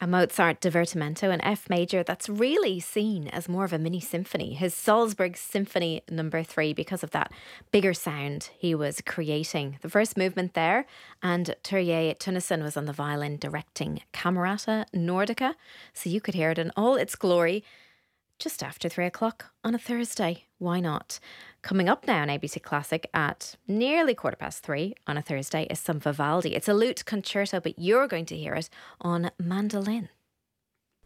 A Mozart Divertimento, an F major that's really seen as more of a mini symphony. His Salzburg Symphony Number 3, because of that bigger sound he was creating. The first movement there, and Terje Tunnison was on the violin directing Camerata Nordica, so you could hear it in all its glory just after 3 o'clock on a Thursday. Why not? Coming up now on ABC Classic at nearly 3:15 on a Thursday is some Vivaldi. It's a lute concerto, but you're going to hear it on mandolin.